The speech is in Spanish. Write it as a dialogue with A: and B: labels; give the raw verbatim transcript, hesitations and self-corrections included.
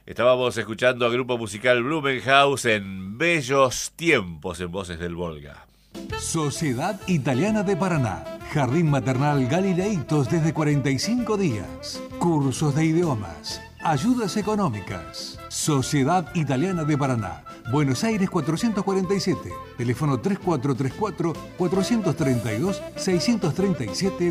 A: Estábamos escuchando al grupo musical Blumenhaus en Bellos Tiempos en Voces del Volga.
B: Sociedad Italiana de Paraná. Jardín Maternal Galileitos desde cuarenta y cinco días. Cursos de idiomas. Ayudas económicas. Sociedad Italiana de Paraná. Buenos Aires cuatrocientos cuarenta y siete. Teléfono tres cuatro tres cuatro, cuatro tres dos, seis tres siete.